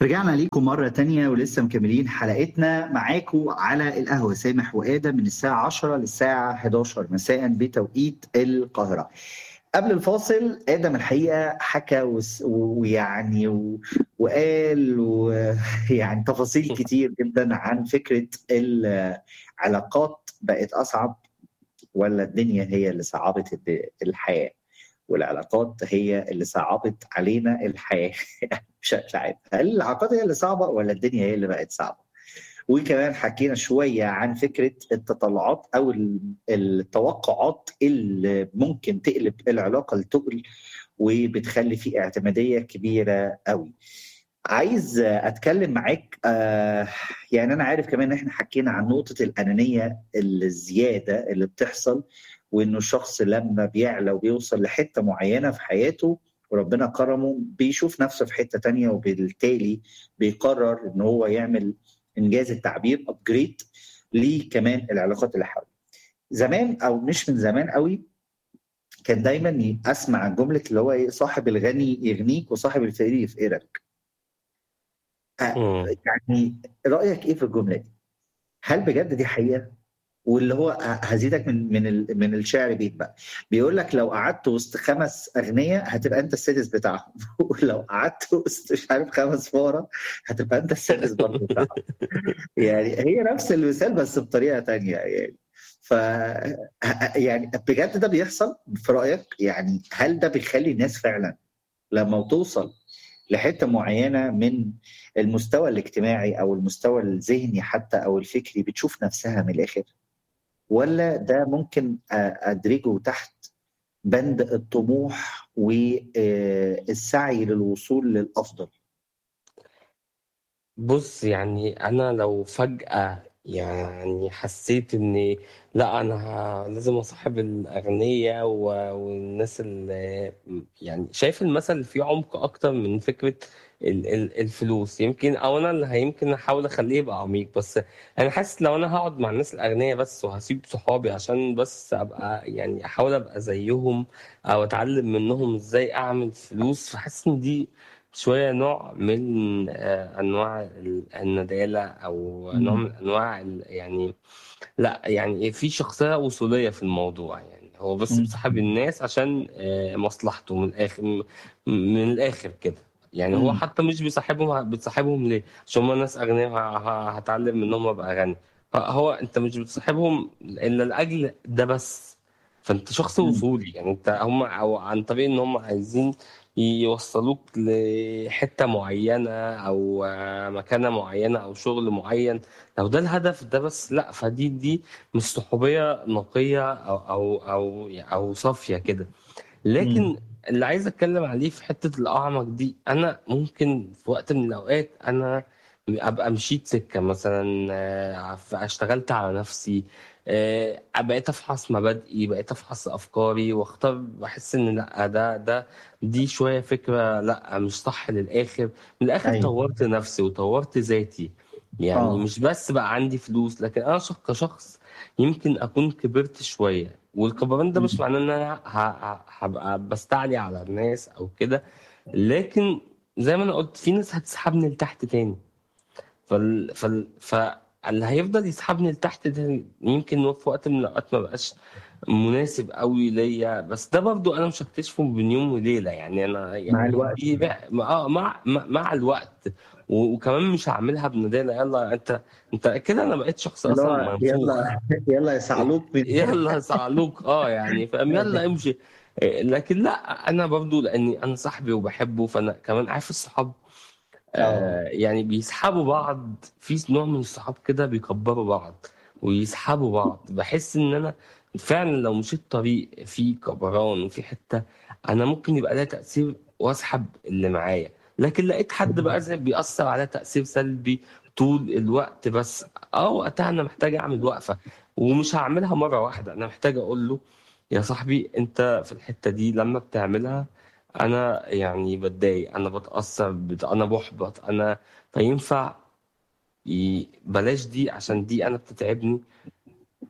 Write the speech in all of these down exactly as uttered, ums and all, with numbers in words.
رجعنا ليكم مرة تانية ولسه مكملين حلقتنا معاكم على القهوة سامح وآدم من الساعة عشرة للساعة حداشر مساء بتوقيت القاهرة. قبل الفاصل آدم الحقيقة حكى وس- ويعني و- وقال ويعني تفاصيل كتير جدا عن فكرة العلاقات بقت أصعب ولا الدنيا هي اللي صعبت الد- الحياة، والعلاقات هي اللي صعبت علينا الحياة بشكل عام. هل العلاقات هي اللي صعبة ولا الدنيا هي اللي بقت صعبة؟ وكمان حكينا شوية عن فكرة التطلعات أو ال- التوقعات اللي ممكن تقلب العلاقة لتقل وبتخلي في اعتمادية كبيرة قوي. عايز أتكلم معاك، آه يعني أنا عارف كمان إن إحنا حكينا عن نقطة الأنانية الزيادة اللي بتحصل، وإنه الشخص لما بيعلى وبيوصل لحتة معينة في حياته وربنا كرمه بيشوف نفسه في حتة تانية، وبالتالي بيقرر إن هو يعمل إنجاز التعبير أبجريد ليه كمان العلاقات اللي حواليه. زمان أو مش من زمان قوي كان دايما أسمع جملة اللي هو إيه، صاحب الغني يغنيك وصاحب الفقير يفقرك. آه، إمم. يعني رأيك ايه في الجملة دي؟ هل بجد دي حقيقة؟ واللي هو ه- هزيدك من من ال- من الشعر بيت بقى، بيقول لك لو قعدت وسط خمس أغنياء هتبقى أنت السادس بتاعهم ولو قعدت وسط مش عارف خمس فقراء هتبقى أنت السادس برضه بتاعهم. يعني هي نفس المثال بس بطريقة تانية يعني. ف ه- يعني بجد ده بيحصل في رأيك؟ يعني هل ده بيخلي الناس فعلا لما توصل لحته معينه من المستوى الاجتماعي او المستوى الذهني حتى او الفكري بتشوف نفسها من الاخر، ولا ده ممكن أ- ادرجه تحت بند الطموح والسعي للوصول للافضل؟ بُص، يعني أنا لو فجأة يعني حسيت إني لأ، أنا ه لازم أصاحب الأغنيا و والناس ال م يعني شايف المثل اللي فيه عمق أكتر من فكرة ال ال الفلوس، يمكن أو أنا اللي ه يمكن أحاول أخلّيه يبقى عميق، بس أنا حاسس لو أنا هاقعد مع الناس الأغنيا بس وهاسيب صحابي عشان بس أبقى يعني أحاول أبقى زيّهم أو أتعلم منّهم إزاي أعمل فلوس، فحاسس إن دي شوية نوع من آآ أنواع ال الندالة أو نوع مم. من أنواع ال يعني لأ، يعني في شخصية وصولية في الموضوع، يعني هو بس بيصاحب مم. الناس عشان آآ مصلحته من الآخر م من الآخر كده، يعني هو مم. حتى مش بيصاحبهم ه بتصاحبهم ليه؟ عشان هُم ناس أغنيا ه ه هاتعلم منّهم أبقى غني، فهو أنت مش بتصاحبهم إلا لأجل ده بس، فأنت شخص مم. وصولي، يعني أنت هُم أو عن طريق إن هُم عايزين يوصّلوك لحتّة معيّنة أو مكانة معيّنة أو شغل معيّن، لو ده الهدف ده بس لأ، فدي دي مش صحوبية نقية أو أو أو ي أو صافية كده. مم. لكن اللي عايز أتكلّم عليه في حتّة الأعمق دي، أنا ممكن في وقت من الأوقات أنا أبقى مشيت سِكّة مثلًا ف اشتغلت على نَفْسي، آآ بقيت أفحص مبادئي، بقيت أفحص أفكاري واختار باحس إن لأ، ده ده دي شوية فكرة لأ، مش صح للآخر، من الآخر ايوه. طوّرت نَفْسي وطوّرت ذاتي، يعني اه. مش بس بقى عندي فلوس، لكن أنا ش كشخص يمكن أكون كبرت شوية. والكبران ده مش مم. معناه إن أنا ه ه هابقى باستعلي على الناس أو كده، لكن زي ما أنا قُلت في ناس هتسحبني لتحت تاني، فال فال فاللي هيفضل يسحبني لتحت ده يمكن هو في وقت من الأوقات ما بقاش مناسب أوي ليّا، بس ده برضه أنا مش هاكتشفه بين يوم وليلة، يعني أنا مع يعني الوقت. دي بقى آه مع مع مع الوقت، و وكمان مش هاعملها بندالة يالّا أنت أنت كده أنا بقيت شخص اللي أصلًا هو منفوخ. يلا يلا يا صعلوك من يالّا صعلوك آه، يعني فاهم، يالّا امشي. آآ لكن لأ، أنا برضه لإني أنا صاحبي وباحبه، فأنا كمان عارف الصحاب اه. آآ يعني بيسحبوا بعض، في س نوع من الصحاب كده بيكبّروا بعض ويسحبوا بعض، باحس إن أنا فعلًا لو مشيت طريق فيه كبران وفيه حتّة أنا ممكن يبقى ليّا تأثير واسحب اللي معايا، لكن لقيت حد بقى زي بيأثّر عليّا تأثير سلبي طول الوقت بس، آه، وقتها أنا محتاج أعمل وقفة، ومش هاعملها مرّة واحدة، أنا محتاج أقول له يا صاحبي أنت في الحتّة دي لمّا بتعملها أنا يعني باتضايق، أنا باتأثّر، بت أنا مُحبَط، أنا فينفع ي بلاش دي عشان دي أنا بتتعبني،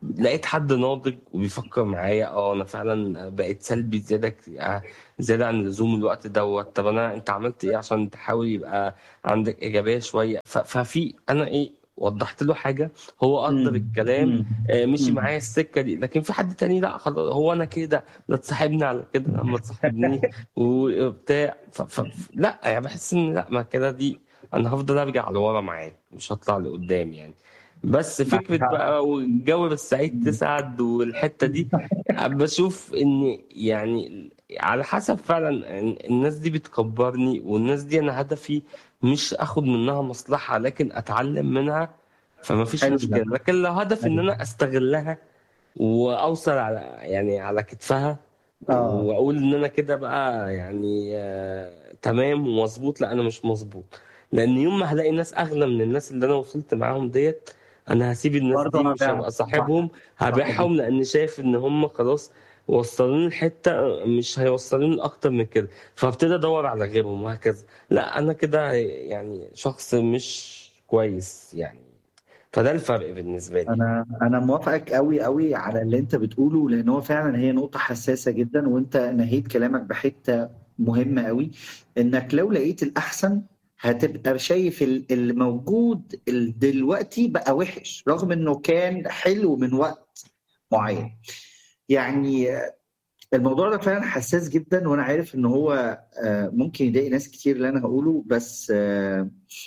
لقيت حد ناضج وبيفكر معايا، اه انا فعلا بقيت سلبي زياده ك- آه، زياده عن اللزوم الوقت دوت. طب انا انت عملت ايه عشان تحاول يبقى عندك ايجابيه شويه؟ ف- ففي انا ايه، وضحت له حاجه، هو قدر مم. الكلام، مم. آه، مشي مم. معايا السكه دي. لكن في حد تاني لا خلاص، هو انا كده، لا تصاحبني على كده، لا ما تصاحبنيش وبتاع. ف... ف... لا يعني بحس ان لا، ما كده دي انا هفضل ارجع لورا معاه، مش هطلع لقدام يعني. بس معك فكرة حق. بقى والجو السعيد مم. تسعد والحتة دي، بشوف ان يعني على حسب فعلا الناس دي بتكبرني، والناس دي انا هدفي مش اخد منها مصلحة لكن اتعلم منها، فما فيش حلو ده. مشكلة. لكن لو هدفي ان انا استغلها واوصل على يعني على كتفها اه. واقول ان انا كده بقى يعني آه تمام ومظبوط، لا انا مش مظبوط. لان يوم ما هلاقي ناس اغنى من الناس اللي انا وصلت معاهم ديت، انا هسيب الناس برضه دي، مش هبيع. هبقى صح. صاحبهم، صح جدا. هبيعهم، لان شايف ان هم خلاص وصلوني لحته مش هيوصلوني لاكتر من كده، فابتدي ادور على غيرهم وهكذا. لا انا كده يعني شخص مش كويس يعني. فده الفرق بالنسبه لي. انا انا موافقك قوي قوي على اللي انت بتقوله، لان هو فعلا هي نقطة حساسة جدا، وانت نهيت كلامك بحتة مهمة قوي. انك لو لقيت الاحسن هتبقى شايف ال- اللي موجود ال- دلوقتي بقى وحش رغم انه كان حلو من وقت معين. يعني الموضوع ده فعلا حساس جدا، وانا عارف ان هو آه، ممكن يضايق ناس كتير اللي انا هقوله، بس آه،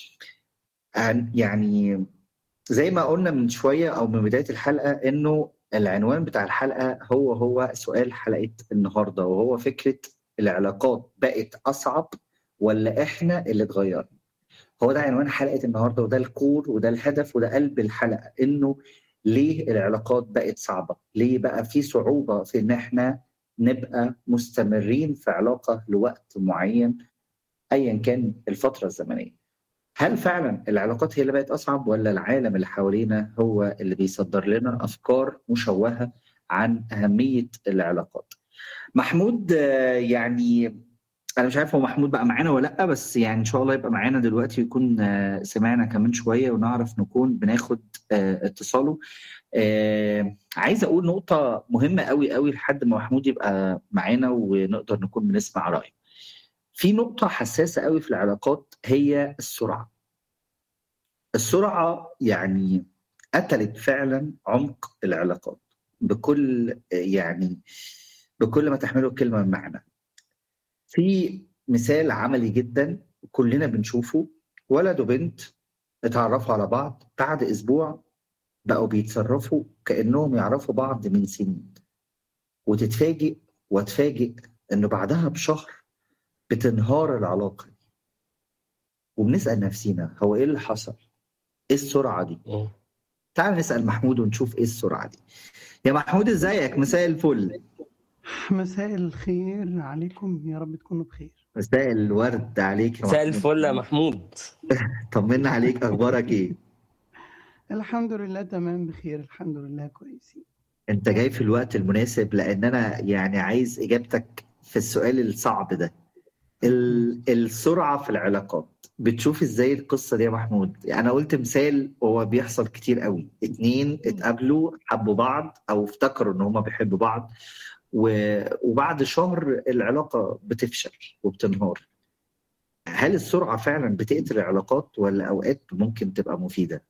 عن- يعني زي ما قلنا من شوية أو من بداية الحلقة، إنه العنوان بتاع الحلقة هو هو سؤال حلقة النهاردة، وهو فكرة العلاقات بقت أصعب ولا إحنا اللي اتغيرنا؟ هو ده عنوان حلقة النهاردة، وده الكور وده الهدف وده قلب الحلقة. إنه ليه العلاقات بقت صعبة؟ ليه بقى في صعوبة في إن إحنا نبقى مستمرين في علاقة لوقت معين أيا كان الفترة الزمنية؟ هل فعلا العلاقات هي اللي بقت أصعب، ولا العالم اللي حوالينا هو اللي بيصدر لنا أفكار مشوهة عن أهمية العلاقات؟ محمود، آه، يعني أنا مش عارف هو محمود بقى معانا ولا لأ، بس يعني إن شاء الله يبقى معانا دلوقتي ويكون آه، سمعنا كمان شوية ونعرف نكون بناخد آه، اتصاله. آه، عايز أقول نقطة مهمة قوي قوي لحد ما محمود يبقى معانا ونقدر نكون بنسمع رأيه. في نقطة حساسة قوي في العلاقات، هي السرعة. السرعة يعني قتلت فعلا عمق العلاقات بكل يعني بكل ما تحمله الكلمة من معنى. في مثال عملي جدا كلنا بنشوفه: ولد وبنت اتعرفوا على بعض، بعد أسبوع بقوا بيتصرفوا كأنهم يعرفوا بعض من سنين، وتتفاجئ وتفاجئ إنه بعدها بشهر بتنهار العلاقة. وبنسأل نفسينا هو إيه اللي حصل؟ إيه السرعة دي؟ مم. تعال نسأل محمود ونشوف إيه السرعة دي. يا محمود ازيك؟ مساء الفل. مساء الخير عليكم، يا رب تكونوا بخير. مساء الورد عليك يا مساء محمود. الفل يا محمود. طمنا عليك، اخبارك ايه؟ الحمد لله تمام بخير، الحمد لله كويسين. انت جاي في الوقت المناسب، لان انا يعني عايز اجابتك في السؤال الصعب ده. ربنا ال- السرعة في العلاقات، بتشوف ازاي القصة دي يا محمود؟ يعني انا قلت مثال وهو بيحصل كتير قوي: اتنين يستر. اتقابلوا حبوا بعض او افتكروا ان هما بيحبوا بعض، و- وبعد شهر العلاقة بتفشل وبتنهار. هل السرعة فعلا بتقتل العلاقات، ولا أوقات ممكن تبقى مفيدة؟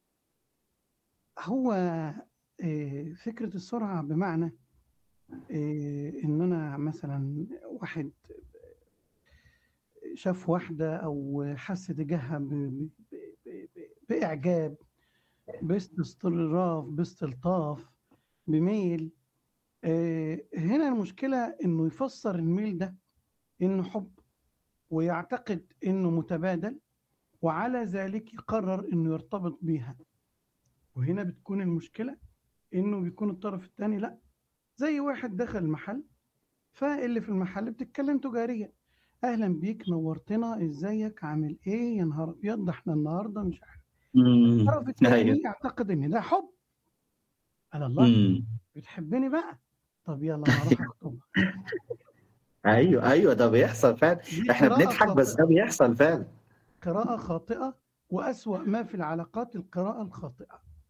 هو آه، فكرة السرعة بمعنى آه، إن أنا مثلا واحد شاف واحدة أو حس تجاهها ب- ب- ب- ب- بإعجاب، باستظراف، باستلطاف، بميل. آه، هنا المشكلة إنه يفسر الميل ده إنه حب، ويعتقد إنه متبادل، وعلى ذلك يقرر إنه يرتبط بيها. وهنا بتكون المشكلة إنه بيكون الطرف الثاني لأ، زي واحد دخل المحل، فاللي في المحل بتتكلم تجاريا: أهلا بيك، نورتنا، إزيك، عامل إيه، يا نهار أبيض ده إحنا النهاردة مش عارف. امم. الطرف الثاني ايوه. يعتقد إن ده حب. على الله، امم. بتحبني بقى؟ طب يلا أنا أروح أخطبها. ايوه ايوه، ده بيحصل فعلا. دي احنا قراءة بنضحك بس ده خاطئة، بيحصل فعلا. قراءة خاطئة، وأسوأ ما في العلاقات القراءة الخاطئة.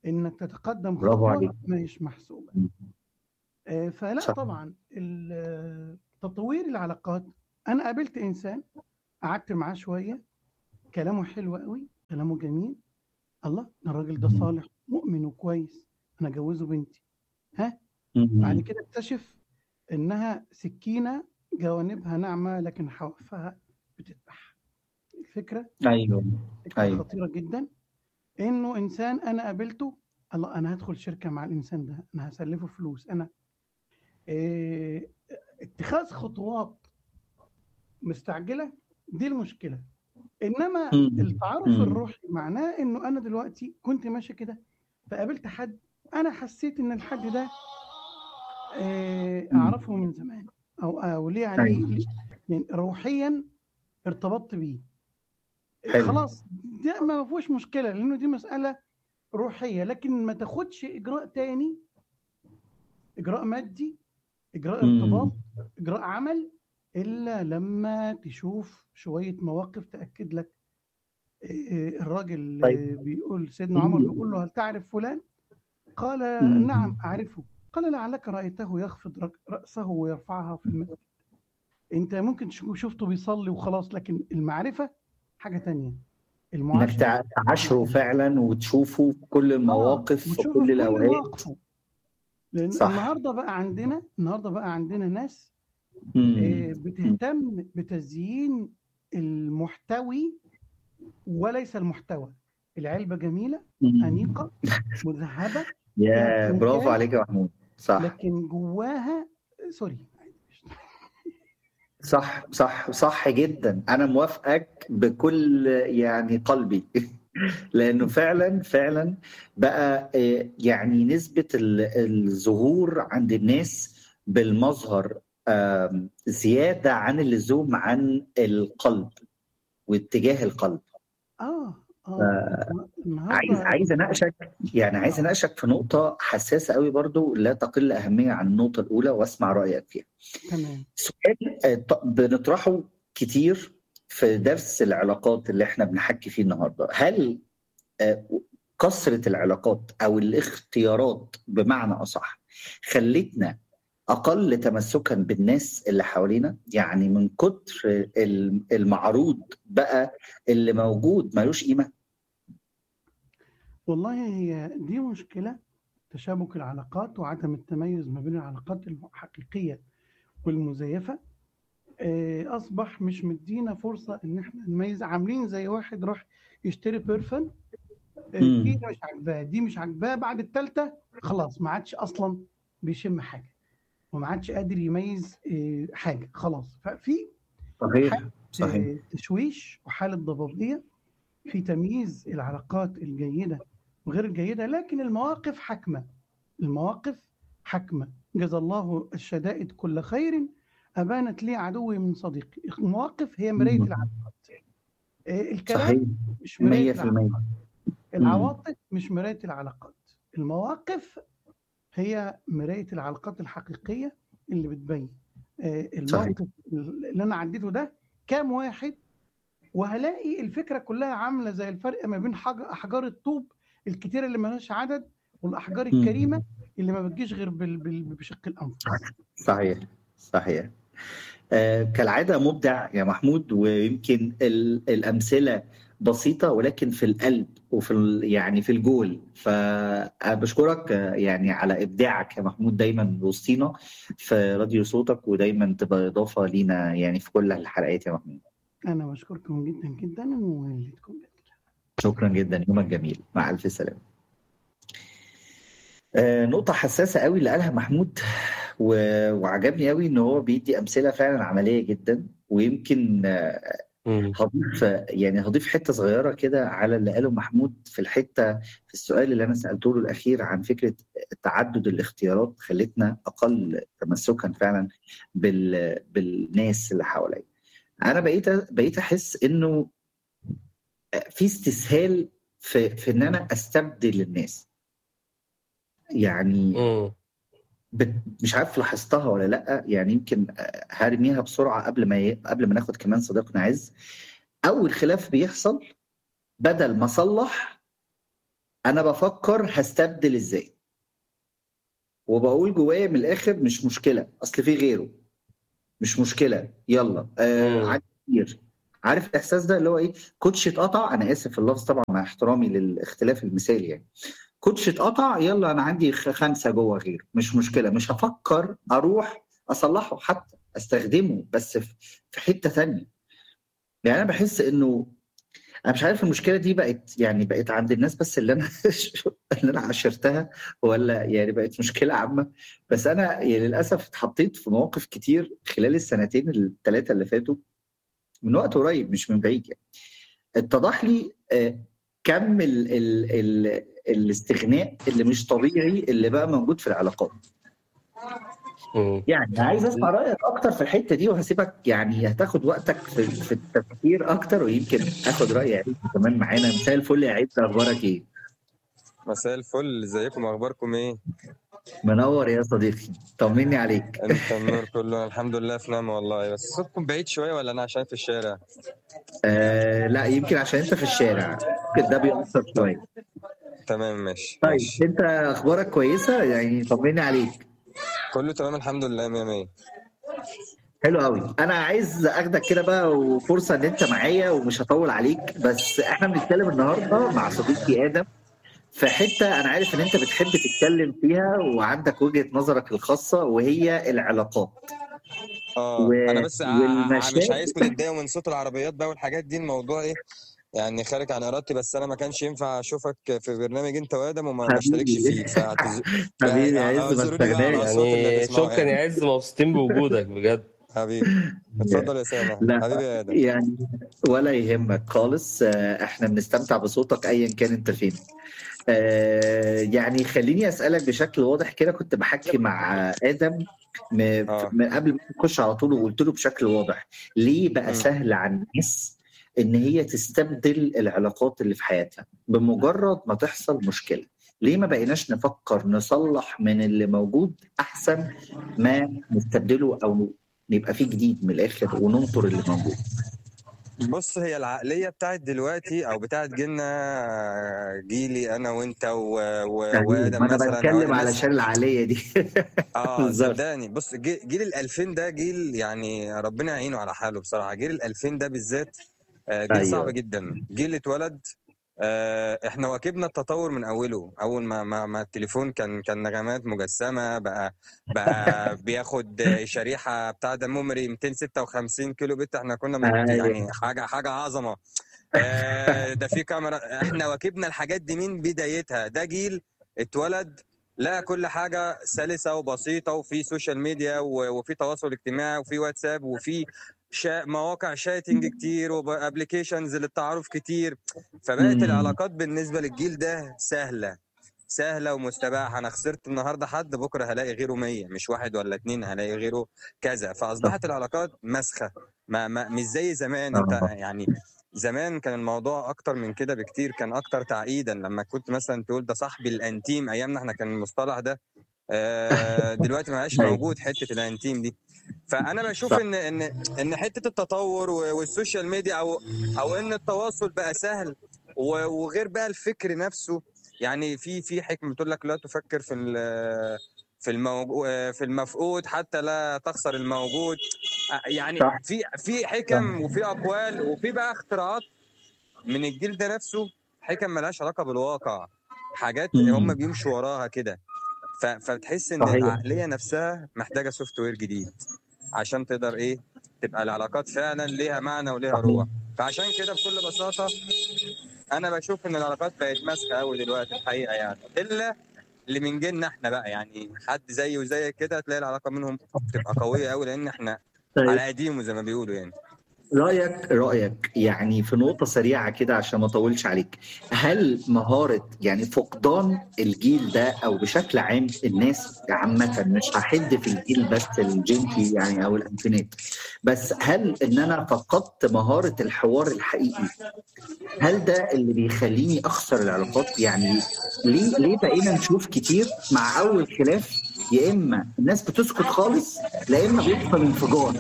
انك تتقدم برافو خطوه عليك. مش محسوبه. مم. آه، فلا صح. طبعا ال- تطوير العلاقات. انا قابلت انسان قعدت معاه شويه، كلامه حلو قوي، كلامه جميل، الله الراجل ده مم. صالح مؤمن وكويس، انا اجوزه بنتي. ها بعد مم. كده اكتشف انها سكينه جوانبها ناعمه لكن حوافها بتذبح. الفكره ايوه فكره ايوه. خطيره جدا، انه انسان انا قابلته، الله انا هدخل شركه مع الانسان ده، انا هسلفه فلوس، انا إيه اتخاذ خطوات مستعجله، دي المشكله. انما مم. التعارف مم. الروحي معناه انه انا دلوقتي كنت ماشي كده فقابلت حد، انا حسيت ان الحد ده إيه مم. اعرفه من زمان، او او ليه عليه ايوه. ليه- يعني روحيا ارتبطت بيه. حلو. خلاص ده ما فيهوش مشكله لانه دي مساله روحيه، لكن ما تاخدش اجراء تاني، اجراء مادي، اجراء مم. ارتباط، اجراء عمل، الا لما تشوف شويه مواقف تاكد لك. إيه، الراجل طيب. آه، بيقول سيدنا عمر مم. بيقول له هل تعرف فلان؟ قال مم. نعم اعرفه. قال لعلك رايته يخفض رك- راسه ويرفعها في المسجد. انت ممكن تشوف- شفته بيصلي وخلاص، لكن المعرفه حاجه تانية، انك المعاشره تع- حاجه تعاشره تانية. فعلا وتشوفه في كل اه المواقف في وتشوفه كل في كل الاوقات. مواقفه، لان صح. النهارده بقى عندنا النهارده بقى عندنا ناس مم. آه، مم. بتهتم بتزيين المحتوي وليس المحتوى. العلبة جميلة، مم. أنيقة، مذهبة، فيها يا برافو كيميكال، عليك يا محمود. صح لكن جواها سوري. صح صح صح جدا، انا موافقك بكل يعني قلبي. لانه فعلا فعلا بقى آه، يعني نسبة ال- الظهور عند الناس بالمظهر آم، زيادة عن اللزوم عن القلب واتجاه القلب. اه اه النا- عايز النهارده عايز اناقشك، يعني عايز اه اناقشك في نقطة حساسة قوي برضو لا تقل أهمية عن النقطة الأولى واسمع رأيك فيها. تمام. سؤال آه، ط- بنطرحه كتير في درس العلاقات اللي احنا بنحكي فيه النهارده، هل آه، كثرة العلاقات أو الاختيارات بمعنى أصح خلتنا أقل تمسكا بالناس اللي حوالينا؟ يعني من كتر ال- المعروض بقى اللي موجود ملوش قيمة؟ والله هي دي مشكلة، تشابك العلاقات وعدم التميز ما بين العلاقات الحقيقية والمزيفة. آه، أصبح مش مدينا فرصة إن إحنا نميز، عاملين زي واحد راح يشتري بيرفن، آه، دي امم. مش عاجباه، دي مش عاجباه، بعد التالتة خلاص ما عادش أصلا بيشم حاجة وما عادش قادر يميز آه، حاجة خلاص. ففي صحيح حالة صحيح. آه، تشويش وحالة ضبابية في تمييز العلاقات الجيدة وغير الجيدة، لكن المواقف حكمة، المواقف حكمة. جزا الله الشدائد كل خير أبانت لي عدوي من صديقي. المواقف هي مراية مم. العلاقات، آه، صحيح. الكلام مش مراية العلاقات، مية في المية. امم. العواطف مش مراية العلاقات، المواقف هي مراية العلاقات الحقيقية اللي بتبين. آه، صحيح. الموقف اللي أنا عديته ده كام واحد، وهلاقي الفكرة كلها عاملة زي الفرق ما بين حجر أحجار الطوب الكتيرة اللي ملهاش عدد والأحجار الكريمة مم. اللي ما بتجيش غير بال- بال- بشق الأنفس. صحيح صحيح. آه، كالعادة مبدع يا محمود، ويمكن ال- الأمثلة بسيطة ولكن في القلب وفي ال- يعني في الجول. فبشكرك يعني على إبداعك يا محمود، دايما وسطينا في راديو صوتك، ودايما تبقى إضافة لينا يعني في كل الحلقات يا محمود. أنا بشكركم جدا جدا وليتكم جدا. شكرا جدا، يومك جميل، مع ألف سلامة. آه، نقطة حساسة قوي اللي قالها محمود، و- وعجبني قوي ان هو بيدي امثله فعلا عمليه جدا. ويمكن آه، مم. هضيف يعني هضيف حته صغيره كده على اللي قاله محمود في الحته في السؤال اللي انا سالته له الاخير عن فكره تعدد الاختيارات خلتنا اقل تمسكا فعلا بال بالناس اللي حواليا. انا بقيت بقيت احس انه في استسهال في في ان انا استبدل الناس. يعني مم. بت- مش عارف لاحظتها ولا لا، يعني يمكن آه، هرميها بسرعه قبل ما ي... قبل ما ناخد كمان صديقنا عز. اول خلاف بيحصل بدل ما اصلح انا بفكر هستبدل ازاي، وبقول جوايا من الاخر مش مشكله، اصل في غيره، مش مشكله، يلا آه مم. عادي كتير. عارف الاحساس ده اللي هو ايه؟ كوتش اتقطع، انا اسف في اللفظ طبعا مع احترامي للاختلاف المثالي يعني، كوتش اتقطع، يلا انا عندي خ- خمسه جوه غير، مش مشكله، مش هفكر اروح اصلحه حتى استخدمه، بس في في حته ثانيه. يعني انا بحس انه، انا مش عارف المشكله دي بقت يعني بقت عند الناس بس اللي انا اللي انا عاشرتها، ولا يعني بقت مشكله عامه. بس انا يعني للاسف اتحطيت في مواقف كتير خلال السنتين الثلاثه اللي فاتوا، من وقت قريب مش من بعيد يعني، اتضح لي آه، كم ال ال ال الاستغناء اللي مش طبيعي اللي بقى موجود في العلاقات. مم. يعني عايز اسمع رايك اكتر في الحته دي، وهسيبك يعني هتاخد وقتك في في التفكير اكتر، ويمكن اخد راي عيد كمان معانا. مساء الفل يا عيد، اخبارك ايه؟ مساء الفل، ازيكم؟ اخباركم ايه؟ منور يا صديقي، طمني عليك. انت النور كله، الحمد لله في نعمه والله. بس صوتكم بعيد شويه ولا انا عشان في الشارع؟ آه لا، يمكن عشان انت في الشارع ممكن ده بيأثر طب شويه. تمام، ماشي طيب ماشي. انت اخبارك كويسه يعني؟ طمني عليك. كله تمام الحمد لله، مية مية. حلو قوي. انا عايز اخدك كده بقى، وفرصه ان انت معايا ومش هطول عليك، بس احنا بنتكلم النهارده مع صديقي ادم في حته انا عارف ان انت بتحب تتكلم فيها وعندك وجهه نظرك الخاصه، وهي العلاقات اه و... انا بس ع- ع- مش والمشاكل. عايزكم تتضايقوا من صوت العربيات بقى والحاجات دي، الموضوع ايه يعني خارج عن ارادتي، بس انا ما كانش ينفع اشوفك في برنامج انت وادم وما ما اشتركش حبيبي فيه، فاعتذ... حبيبي يا عز، ما فاعذروني بقى على استغناش. الصوت اللي يعني هتسمعه شكرا يعني. يا عز، مبسوطين بوجودك بجد. حبيبي اتفضل يا سامح، لا حبيبي يا ادم. يعني ولا يهمك خالص، آه، احنا بنستمتع بصوتك ايا كان انت فين. آه، يعني خليني اسالك بشكل واضح كده، كنت بحكي مع ادم م- اه من قبل ما نخش على طول، وقلت له بشكل واضح ليه بقى امم سهل على الناس ان هي تستبدل العلاقات اللي في حياتها بمجرد ما تحصل مشكله. ليه ما بقيناش نفكر نصلح من اللي موجود احسن ما نستبدله، او يبقى فيه جديد من الاخر وننطر اللي موجود؟ بص، هي العقلية بتاعت دلوقتي أو بتاعت جيلنا، جيلي أنا وأنت و... و... تمام، ما وآدم انا مثلا أو بتكلم الناس. علشان العاليه دي. آه بالظبط. صدقني، بص جي- جيل الألفين ده جيل يعني ربنا يعينه على حاله بصراحة. جيل الألفين ده بالذات آه، جيل صعب ايوه. جدا. جيل اتولد آه، احنا واكبنا التطور من اوله. اول ما ما, ما التليفون كان كان نغمات مجسمه، بقى بقى بياخد شريحه بتاع ده ميموري مئتين وستة وخمسين كيلو بت. احنا كنا مت ايوه. يعني حاجه حاجه عظمه. آه، ده في كاميرا. احنا واكبنا الحاجات دي من بدايتها. ده جيل اتولد لا كل حاجه سلسه وبسيطه، وفي سوشيال ميديا و- وفي تواصل اجتماعي وفي واتساب وفي شا... مواقع شاتنج كتير وابلكيشنز للتعارف كتير. فبقت امم. العلاقات بالنسبه للجيل ده سهله سهله ومستباحه. انا خسرت النهارده حد، بكره هلاقي غيره مية، مش واحد ولا اتنين، هلاقي غيره كذا. صح. فاصبحت العلاقات مسخه، ما, ما مش زي زمان. انت اه. يعني زمان كان الموضوع اكتر من كده بكتير، كان اكتر تعقيدا. لما كنت مثلا تقول ده صاحبي الانتيم، ايامنا احنا كان المصطلح ده. آه، دلوقتي ما بقاش ايوه. موجود حته الانتيم دي. فانا بشوف صح. ان ان ان حته التطور و- والسوشيال ميديا او او ان التواصل بقى سهل، و- وغير بقى الفكر نفسه. يعني في في حكمه بتقول لك لا تفكر في ال- في الموجود في المفقود حتى لا تخسر الموجود. آه، يعني صح. في في صح. حكم وفي اقوال وفي بقى اختراعات من الجيل ده نفسه. حكم ملهاش علاقه بالواقع، حاجات هم امم. بيمشوا وراها كده. ف- فبتحس ان صحيح. العقليه نفسها محتاجه سوفت وير جديد عشان تقدر ايه تبقى العلاقات فعلا ليها معنى وليها صحيح. روح. فعشان كده بكل بساطه انا بشوف ان العلاقات بقت ماسكه قوي دلوقتي الحقيقه، يعني الا اللي من جيلنا احنا بقى. يعني حد زي وزيك كده تلاقي العلاقه منهم تبقى قويه قوي، لان احنا طيب، على قديمه زي ما بيقولوا يعني. رأيك رأيك يعني في نقطة سريعة كده عشان ما اطولش عليك، هل مهارة يعني فقدان الجيل ده او بشكل عام الناس عامة، مش هحد في الجيل بس الجنكي يعني او الألفينات، بس هل ان انا فقدت مهارة الحوار الحقيقي، هل ده اللي بيخليني اخسر العلاقات؟ يعني ليه ليه بقينا نشوف كتير مع اول خلاف يا اما الناس بتسكت خالص، لا اما بيحصل انفجار؟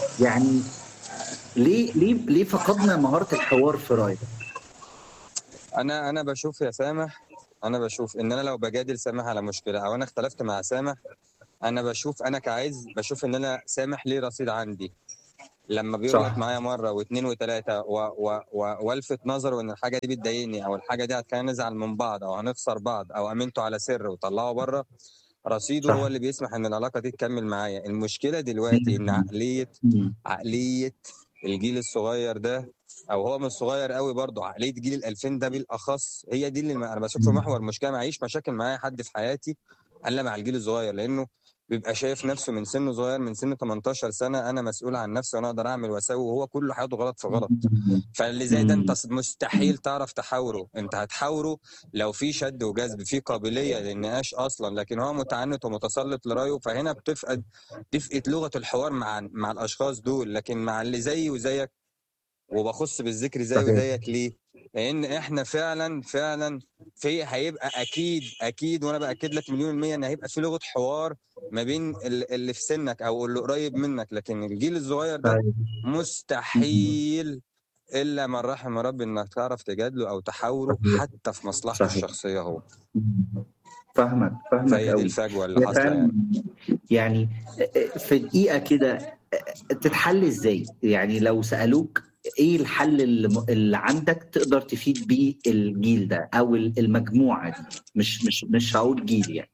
يعني ليه ليه ليه فقدنا مهارة الحوار في رايك؟ انا انا بشوف يا سامح، انا بشوف ان انا لو بجادل سامح على مشكله او انا اختلفت مع سامح، انا بشوف انا كعايز بشوف ان انا سامح ليه رصيد عندي لما بيغلط صح معايا مره واثنين وثلاثه و... و... و... والفت نظره ان الحاجه دي بتضايقني او الحاجه دي هتخلينا نزعل من بعض او هنخسر بعض او امنته على سر وطلعه بره، رصيده هو صح. اللي بيسمح ان العلاقه دي تكمل معايا. المشكله دلوقتي ان عقليه مم. عقليه الجيل الصغير ده، او هو مش صغير قوي برضه، عقليه جيل الألفين ده بالاخص هي دي اللي انا بشوف في محور مشكله. معيش مشاكل معايا حد في حياتي الا مع الجيل الصغير، لانه بيبقى شايف نفسه من سنه صغير، من سن تمنتاشر سنه انا مسؤول عن نفسي وانا اقدر اعمل واسوي، وهو كله حياته غلط في غلط. فاللي زي ده انت مستحيل تعرف تحاوره. انت هتحاوره لو في شد وجذب، في قابليه للنقاش اصلا، لكن هو متعنت ومتسلط لرايه، فهنا بتفقد تفقد لغه الحوار مع مع الاشخاص دول. لكن مع اللي زيي وزيك، وبخص بالذكر زي صحيح. وزيك ليه؟ لان احنا فعلا فعلا في هيبقى اكيد اكيد وانا باكد لك مليون المية ان هيبقى في لغه حوار ما بين اللي في سنك او اللي قريب منك. لكن الجيل الصغير ده صحيح. مستحيل الا من رحم ربي انك تعرف تجادله او تحاوره صحيح. حتى في مصلحته صحيح. الشخصيه هو. فاهمك فاهمك فهي دي قوي. الفجوه اللي هي حاصله فعلا يعني. يعني في دقيقة كده تتحل ازاي؟ يعني لو سألوك ايه الحل اللي اللي عندك تقدر تفيد بيه الجيل ده او المجموعة دي، مش مش مش هقول جيل يعني.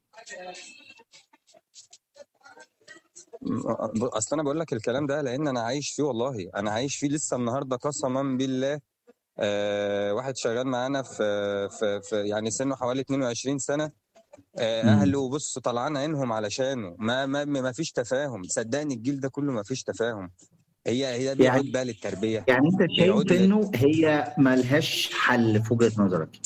اصل انا بقول لك الكلام ده لان انا عايش فيه، والله انا عايش فيه لسه النهارده قسما بالله. آه واحد شغال معانا في, في, في يعني سنه حوالي اتنين وعشرين سنه، آه اهله بص طلعان عينهم علشانه، ما ما ما فيش تفاهم. صدقني الجيل ده كله ما فيش تفاهم. هي هي بيعود يعني بقى للتربيه، يعني انت بيعود شايف ل... انه هي ملهاش حل في وجهة نظرك؟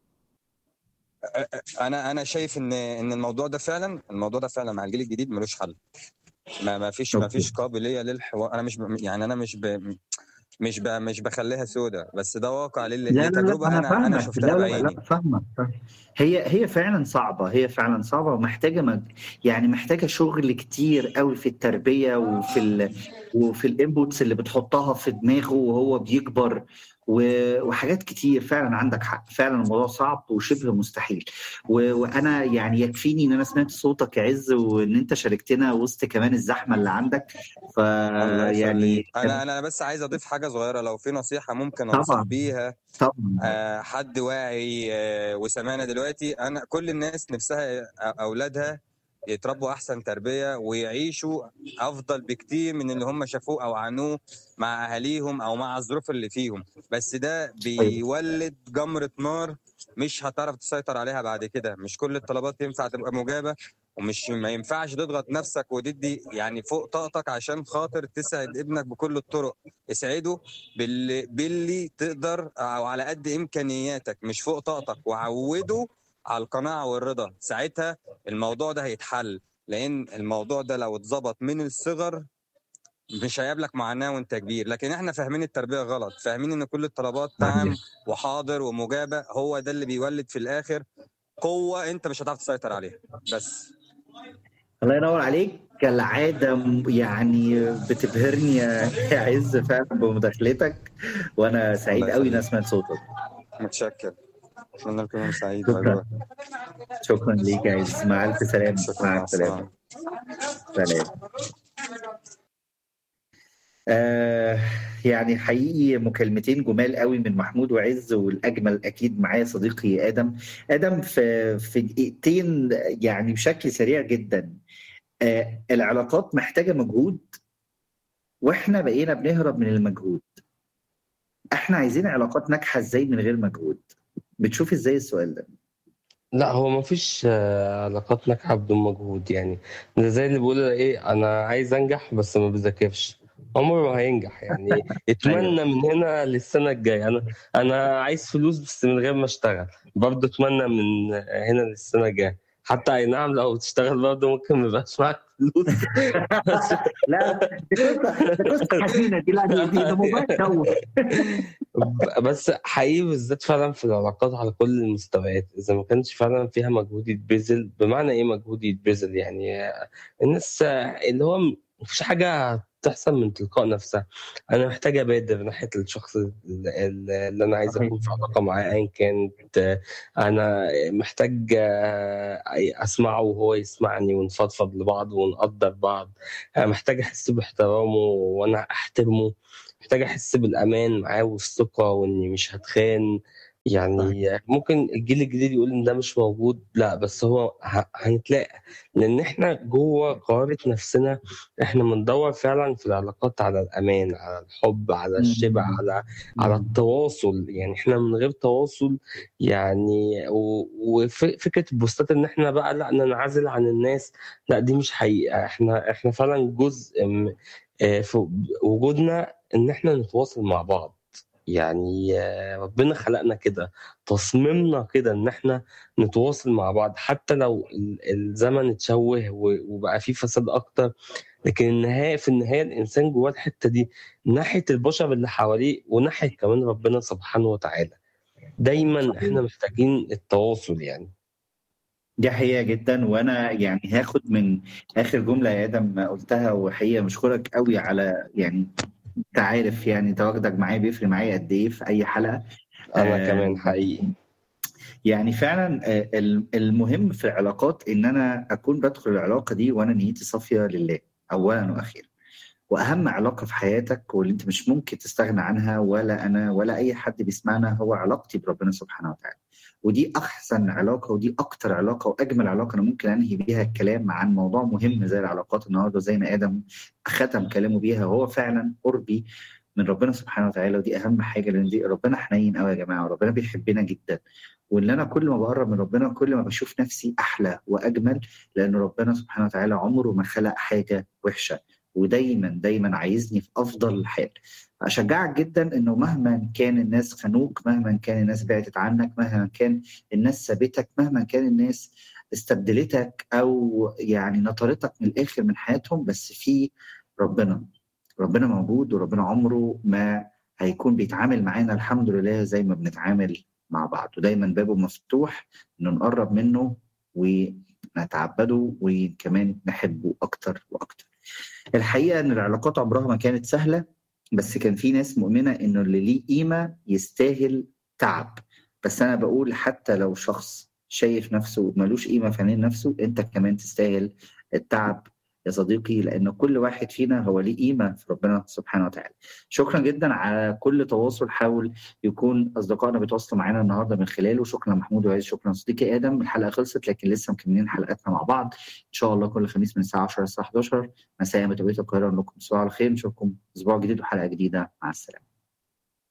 انا انا شايف ان ان الموضوع ده فعلا الموضوع ده فعلا مع الجيل الجديد ملوش حل. ما ما فيش ما فيش قابليه للحوار. انا مش ب... يعني انا مش ب... مش ب... مش بخليها سودة، بس ده واقع لل... لا لا لا لتجربه انا انا انا فاهمك، لا شفتها لا بعيني. لا فاهمك فاهمك. هي هي فعلا صعبه، هي فعلا صعبه ومحتاجه مج... يعني محتاجه شغل كتير قوي في التربيه وفي ال... وفي الانبوتس اللي بتحطها في دماغه وهو بيكبر و... وحاجات كتير. فعلا عندك حق، فعلا الموضوع صعب وشبه مستحيل. و... وانا يعني يكفيني ان انا سمعت صوتك يا عز وان انت شاركتنا وسط كمان الزحمه اللي عندك. ف الله يعني يخليك. انا انا بس عايز اضيف حاجه صغيره، لو في نصيحه ممكن انصح طبعا بيها طبعا آه، حد واعي آه، وسمعنا دلوقتي. انا كل الناس نفسها اولادها يتربوا احسن تربيه ويعيشوا افضل بكتير من اللي هم شافوه او عانوه مع اهاليهم او مع الظروف اللي فيهم، بس ده بيولد جمره نار مش هتعرف تسيطر عليها بعد كده. مش كل الطلبات ينفع تبقى مجابه، ومش ما ينفعش تضغط نفسك وتدي يعني فوق طاقتك عشان خاطر تسعد ابنك بكل الطرق. اسعده باللي باللي تقدر او على قد امكانياتك مش فوق طاقتك، وعوده على القناعه والرضا. ساعتها الموضوع ده هيتحل، لان الموضوع ده لو اتظبط من الصغر مش هيقابلك معاناه وانت كبير. لكن احنا فاهمين التربيه غلط، فاهمين ان كل الطلبات نعم وحاضر ومجابه، هو ده اللي بيولد في الاخر قوه انت مش هتعرف تسيطر عليها. بس الله ينور عليك كالعادة، م- يعني بتبهرني يا يا عز فعلا بمداخلتك، وأنا سعيد الله قوي إن يخليك. أسمع صوتك. متشكر. اتمنى لكم يوم سعيد. باي شكرا باي. شكرا ليك يا عز، مع ألف سلامة. شكرا، مع مع السلامة. السلامه. سلام. آه يعني حقيقي مكالمتين جمال قوي من محمود وعز، والأجمل أكيد معايا صديقي آدم. آدم في في دقيقتين يعني بشكل سريع جدا. آه العلاقات محتاجة مجهود، وإحنا بقينا بنهرب من المجهود. احنا عايزين علاقات ناجحة ازاي من غير مجهود؟ بتشوف ازاي السؤال ده؟ لا، هو مفيش آه، علاقات ناجحة بدون مجهود. يعني ده زي اللي بيقول ايه، انا عايز انجح بس ما بذاكرش، عمره ما هينجح. يعني ايوه اتمنى من هنا للسنة الجاية، انا انا عايز فلوس بس من غير ما اشتغل، برضه اتمنى من هنا للسنة الجاية. حتى اي نعم لو تشتغل برضه ممكن ما يبقاش معاك فلوس بس لا دي قصة دي قصة حزينة دي، لا دي دي ده موبايل شوه. بس حقيقي بالذات فعلا في العلاقات على كل المستويات، اذا ما كانش فعلا فيها مجهود يتبذل. بمعنى ايه مجهود يتبذل؟ يعني الناس اللي هو مفيش حاجه بتحصل من تلقاء نفسها. انا محتاج ابادر ناحيه الشخص ال- ال- اللي انا عايز صحيح. اكون في علاقه معاه ايا كانت. آه، انا محتاج آه، اسمعه وهو يسمعني ونفضفض لبعض ونقدر بعض. انا محتاج احس باحترامه وانا احترمه. محتاج احس بالامان معاه والثقه واني مش هتخان. صحيح. يعني ممكن الجيل الجديد يقول ان ده مش موجود، لا بس هو ه- هنتلاقى. لان احنا جوه قارة نفسنا احنا بندور فعلا في العلاقات على الامان، على الحب، على الشبع، مم. على على مم. التواصل. يعني احنا من غير تواصل يعني و- وفكرة البوستات ان احنا بقى لا ننعزل عن الناس، لا دي مش حقيقة. احنا احنا فعلا جزء م- آه، في وجودنا ان احنا نتواصل مع بعض. يعني آه، ربنا خلقنا كده، تصميمنا كده ان احنا نتواصل مع بعض حتى لو ال- الزمن اتشوه و- وبقى فيه فساد اكتر. لكن النهاية في النهاية الانسان جواه الحتة دي ناحية البشر اللي حواليه وناحية كمان ربنا سبحانه وتعالى. دايما صحيح. احنا محتاجين التواصل يعني. دي حقيقة جدا، وانا يعني هاخد من اخر جملة يا ادم قلتها، وحقيقة مشكورك قوي على يعني انت عارف يعني تواجدك معايا بيفرق معايا قد ايه في اي حلقة. انا آه كمان حقيقي. يعني فعلا آه، الم- المهم في العلاقات ان انا اكون بدخل العلاقة دي وانا نيتي صافية لله اولا واخيرا. واهم علاقه في حياتك واللي انت مش ممكن تستغنى عنها، ولا انا ولا اي حد بيسمعنا، هو علاقتي بربنا سبحانه وتعالى. ودي احسن علاقه، ودي اكتر علاقه واجمل علاقه انا ممكن انهي بيها الكلام عن موضوع مهم زي العلاقات النهارده، زي ما ادم ختم كلامه بيها. هو فعلا قربي من ربنا سبحانه وتعالى، ودي اهم حاجه، لان دي ربنا حنين قوي يا جماعه، وربنا بيحبنا جدا. واللي انا كل ما بقرب من ربنا كل ما بشوف نفسي احلى واجمل، لان ربنا سبحانه وتعالى عمره ما خلق حاجه وحشه، ودايما دايما عايزني في افضل حال. اشجعك جدا انه مهما كان الناس خانوك، مهما كان الناس بعدت عنك، مهما كان الناس سابتك، مهما كان الناس استبدلتك او يعني نطرتك من الاخر من حياتهم، بس في ربنا. ربنا موجود، وربنا عمره ما هيكون بيتعامل معانا الحمد لله زي ما بنتعامل مع بعض، ودايما بابه مفتوح انه نقرب منه ونتعبده وكمان نحبه اكتر واكتر. الحقيقة إن العلاقات عمرها ما كانت سهلة، بس كان في ناس مؤمنة إنه اللي ليه قيمة يستاهل تعب. بس أنا بقول حتى لو شخص شايف نفسه ملوش قيمة في عينين نفسه، أنت كمان تستاهل التعب يا صديقي، لأن كل واحد فينا هو ليه قيمة في ربنا سبحانه وتعالى. شكرا جدا على كل تواصل حاول يكون أصدقائنا بيتواصلوا معانا النهاردة من خلاله. شكرا محمود وعايز، شكرا صديقي آدم. الحلقة خلصت لكن لسه مكملين حلقاتنا مع بعض إن شاء الله كل خميس من الساعة عشرة للساعة حداشر مساء بتوقيت القاهرة. نقول لكم صباح الخير، نشوفكم أسبوع جديد وحلقة جديدة. مع السلامة.